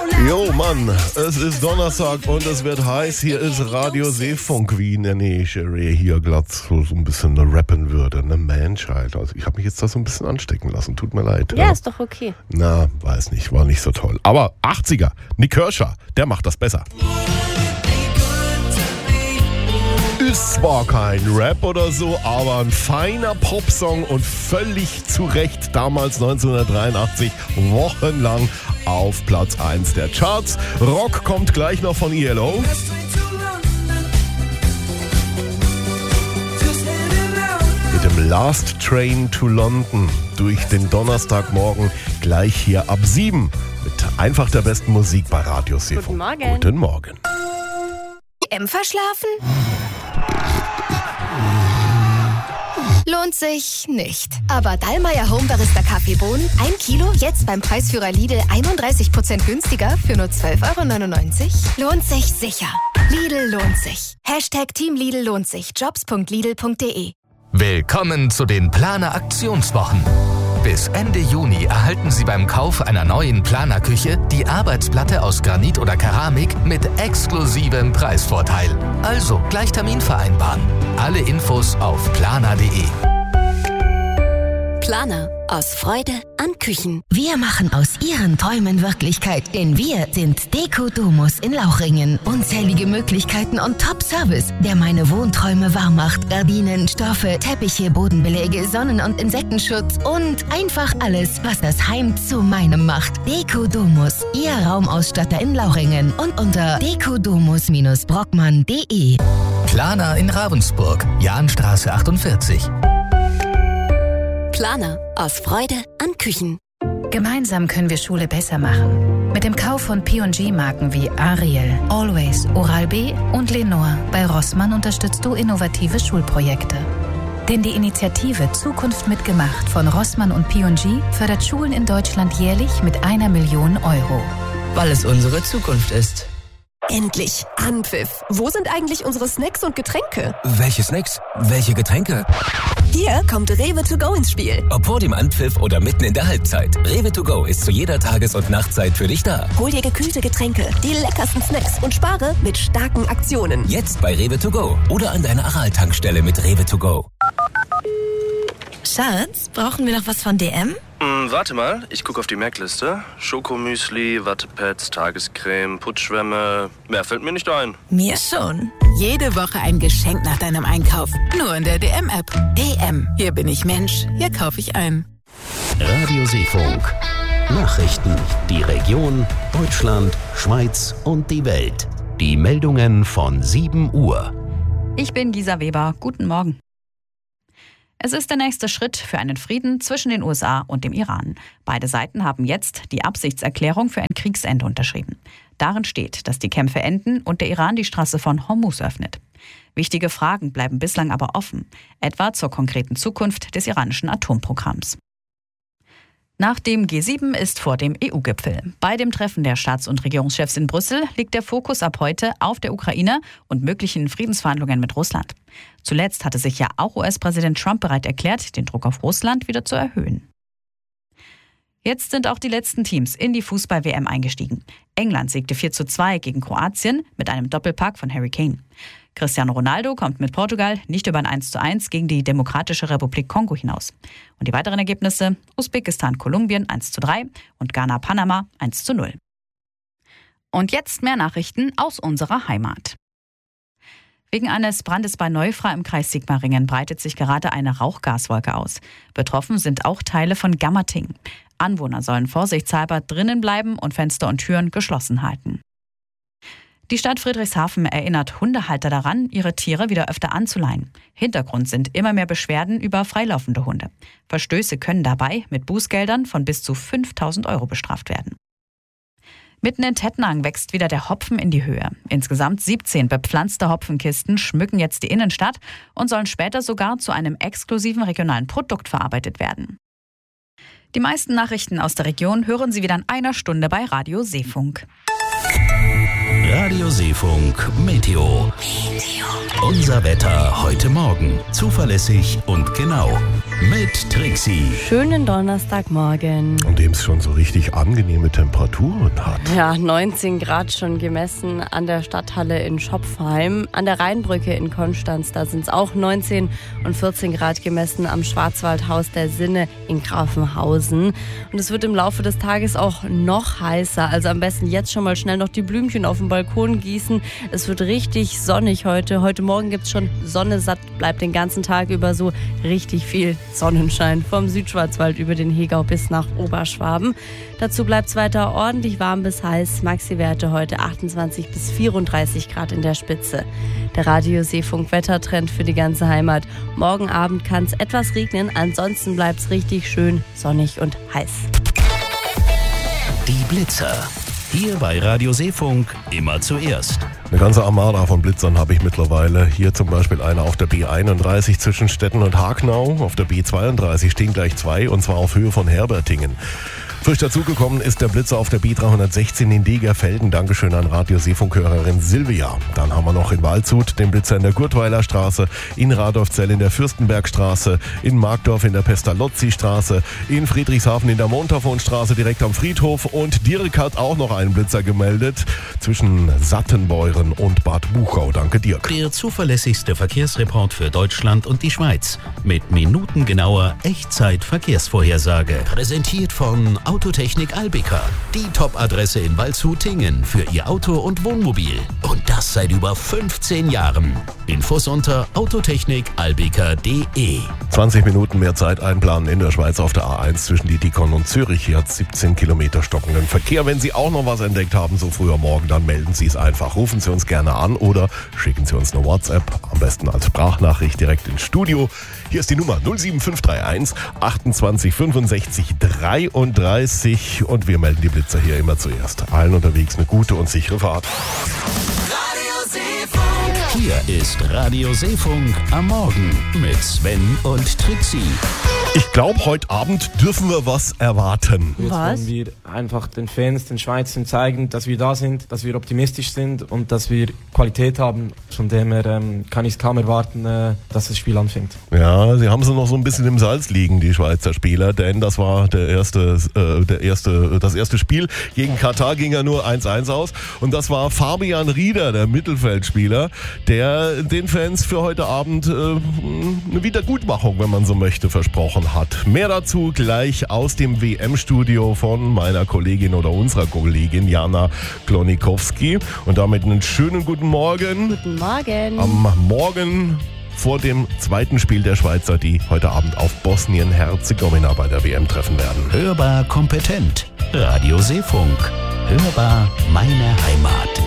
Jo Mann, es ist Donnerstag und es wird heiß. Hier ist Radio Seefunk, wie in der Nähe hier glatt so ein bisschen rappen würde. Ne Manchild. Also ich habe mich jetzt da so ein bisschen anstecken lassen. Tut mir leid. Ja, ist doch okay. Na, weiß nicht, war nicht so toll. Aber 80er, Nick Kershaw, der macht das besser. Ist zwar kein Rap oder so, aber ein feiner Popsong und völlig zu Recht damals 1983 wochenlang auf Platz 1 der Charts. Rock kommt gleich noch von ELO. Mit dem Last Train to London durch den Donnerstagmorgen gleich hier ab 7 mit einfach der besten Musik bei Radio Seefunk. Guten Morgen. Guten Morgen. DM verschlafen? Lohnt sich nicht. Aber Dallmayr Home Barista Kaffeebohnen, 1 Kilo, jetzt beim Preisführer Lidl 31% günstiger für nur 12,99 €. Lohnt sich sicher. Lidl lohnt sich. #Team Lidl lohnt sich. Jobs.lidl.de. Willkommen zu den Planer Aktionswochen. Bis Ende Juni erhalten Sie beim Kauf einer neuen Planerküche die Arbeitsplatte aus Granit oder Keramik mit exklusivem Preisvorteil. Also gleich Termin vereinbaren. Alle Infos auf planer.de. Planer. Aus Freude an Küchen. Wir machen aus Ihren Träumen Wirklichkeit, denn wir sind Deko Domus in Lauchringen. Unzählige Möglichkeiten und Top-Service, der meine Wohnträume wahr macht. Gardinen, Stoffe, Teppiche, Bodenbeläge, Sonnen- und Insektenschutz und einfach alles, was das Heim zu meinem macht. Deko Domus, Ihr Raumausstatter in Lauchringen und unter dekodomus-brockmann.de. Planer in Ravensburg, Jahnstraße 48. Planer. Aus Freude an Küchen. Gemeinsam können wir Schule besser machen. Mit dem Kauf von P&G-Marken wie Ariel, Always, Oral-B und Lenore bei Rossmann unterstützt du innovative Schulprojekte. Denn die Initiative Zukunft mitgemacht von Rossmann und P&G fördert Schulen in Deutschland jährlich mit 1 Million €. Weil es unsere Zukunft ist. Endlich Anpfiff. Wo sind eigentlich unsere Snacks und Getränke? Welche Snacks? Welche Getränke? Hier kommt Rewe to go ins Spiel. Ob vor dem Anpfiff oder mitten in der Halbzeit. Rewe to go ist zu jeder Tages- und Nachtzeit für dich da. Hol dir gekühlte Getränke, die leckersten Snacks und spare mit starken Aktionen. Jetzt bei Rewe to go oder an deiner Aral-Tankstelle mit Rewe to go. Schatz, brauchen wir noch was von DM? Warte mal, ich gucke auf die Merkliste. Schokomüsli, Wattepads, Tagescreme, Putzschwämme. Mehr fällt mir nicht ein. Mir schon. Jede Woche ein Geschenk nach deinem Einkauf. Nur in der DM-App. DM. Hier bin ich Mensch. Hier kaufe ich ein. Radio Seefunk. Nachrichten. Die Region, Deutschland, Schweiz und die Welt. Die Meldungen von 7 Uhr. Ich bin Gisa Weber. Guten Morgen. Es ist der nächste Schritt für einen Frieden zwischen den USA und dem Iran. Beide Seiten haben jetzt die Absichtserklärung für ein Kriegsende unterschrieben. Darin steht, dass die Kämpfe enden und der Iran die Straße von Hormuz öffnet. Wichtige Fragen bleiben bislang aber offen, etwa zur konkreten Zukunft des iranischen Atomprogramms. Nach dem G7 ist vor dem EU-Gipfel. Bei dem Treffen der Staats- und Regierungschefs in Brüssel liegt der Fokus ab heute auf der Ukraine und möglichen Friedensverhandlungen mit Russland. Zuletzt hatte sich ja auch US-Präsident Trump bereit erklärt, den Druck auf Russland wieder zu erhöhen. Jetzt sind auch die letzten Teams in die Fußball-WM eingestiegen. England siegte 4:2 gegen Kroatien mit einem Doppelpack von Harry Kane. Cristiano Ronaldo kommt mit Portugal nicht über ein 1:1 gegen die Demokratische Republik Kongo hinaus. Und die weiteren Ergebnisse: Usbekistan-Kolumbien 1:3 und Ghana-Panama 1:0. Und jetzt mehr Nachrichten aus unserer Heimat. Wegen eines Brandes bei Neufra im Kreis Sigmaringen breitet sich gerade eine Rauchgaswolke aus. Betroffen sind auch Teile von Gammerting. Anwohner sollen vorsichtshalber drinnen bleiben und Fenster und Türen geschlossen halten. Die Stadt Friedrichshafen erinnert Hundehalter daran, ihre Tiere wieder öfter anzuleihen. Hintergrund sind immer mehr Beschwerden über freilaufende Hunde. Verstöße können dabei mit Bußgeldern von bis zu 5.000 € bestraft werden. Mitten in Tettnang wächst wieder der Hopfen in die Höhe. Insgesamt 17 bepflanzte Hopfenkisten schmücken jetzt die Innenstadt und sollen später sogar zu einem exklusiven regionalen Produkt verarbeitet werden. Die meisten Nachrichten aus der Region hören Sie wieder in einer Stunde bei Radio Seefunk. Radio Seefunk Meteo. Unser Wetter heute Morgen. Zuverlässig und genau. mit Trixie. Schönen Donnerstagmorgen. Und dem es schon so richtig angenehme Temperaturen hat. Ja, 19 Grad schon gemessen an der Stadthalle in Schopfheim. An der Rheinbrücke in Konstanz, da sind es auch 19 und 14 Grad gemessen am Schwarzwaldhaus der Sinne in Grafenhausen. Und es wird im Laufe des Tages auch noch heißer. Also am besten jetzt schon mal schnell noch die Blümchen auf dem Balkon gießen. Es wird richtig sonnig heute. Heute Morgen gibt es schon Sonne satt, bleibt den ganzen Tag über so richtig viel Sonnenschein. Vom Südschwarzwald über den Hegau bis nach Oberschwaben. Dazu bleibt es weiter ordentlich warm bis heiß. Maxi-Werte heute 28 bis 34 Grad in der Spitze. Der Radio-Seefunk-Wettertrend für die ganze Heimat. Morgen Abend kann es etwas regnen, ansonsten bleibt es richtig schön sonnig und heiß. Die Blitzer. Hier bei Radio Seefunk immer zuerst. Eine ganze Armada von Blitzern habe ich mittlerweile. Hier zum Beispiel einer auf der B31 zwischen Stetten und Hagnau. Auf der B32 stehen gleich zwei, und zwar auf Höhe von Herbertingen. Frisch dazugekommen ist der Blitzer auf der B316 in Degerfelden. Dankeschön an Radio-Seefunk-Hörerin Silvia. Dann haben wir noch in Waldshut den Blitzer in der Gurtweiler Straße, in Radolfzell in der Fürstenbergstraße, in Markdorf in der Pestalozzi-Straße, in Friedrichshafen in der Montafon-Straße direkt am Friedhof, und Dirk hat auch noch einen Blitzer gemeldet zwischen Sattenbeuren und Bad Buchau. Danke, Dirk. Der zuverlässigste Verkehrsreport für Deutschland und die Schweiz mit minutengenauer Echtzeit-Verkehrsvorhersage. Präsentiert von Autotechnik Albika, die Top-Adresse in Waldshut-Tingen für Ihr Auto und Wohnmobil. Und das seit über 15 Jahren. Infos unter autotechnikalbika.de. 20 Minuten mehr Zeit einplanen in der Schweiz auf der A1 zwischen Dietikon und Zürich. Hier hat 17 Kilometer stockenden Verkehr. Wenn Sie auch noch was entdeckt haben, so früh am Morgen, dann melden Sie es einfach. Rufen Sie uns gerne an oder schicken Sie uns eine WhatsApp. Am besten als Sprachnachricht direkt ins Studio. Hier ist die Nummer 07531 28 65 33. Und wir melden die Blitzer hier immer zuerst. Allen unterwegs eine gute und sichere Fahrt. Hier ist Radio Seefunk am Morgen mit Sven und Trixie. Ich glaube, heute Abend dürfen wir was erwarten. Jetzt wollen wir einfach den Fans, den Schweizern zeigen, dass wir da sind, dass wir optimistisch sind und dass wir Qualität haben. Von dem her kann ich es kaum erwarten, dass das Spiel anfängt. Ja, sie haben sie noch so ein bisschen im Salz liegen, die Schweizer Spieler, denn das war das erste Spiel. Gegen Katar ging ja nur 1-1 aus, und das war Fabian Rieder, der Mittelfeldspieler, der den Fans für heute Abend eine Wiedergutmachung, wenn man so möchte, versprochen hat. Mehr dazu gleich aus dem WM-Studio von meiner Kollegin oder unserer Kollegin Jana Klonikowski. Und damit einen schönen guten Morgen. Guten Morgen. Am Morgen vor dem zweiten Spiel der Schweizer, die heute Abend auf Bosnien-Herzegowina bei der WM treffen werden. Hörbar kompetent. Radio Seefunk. Hörbar meine Heimat.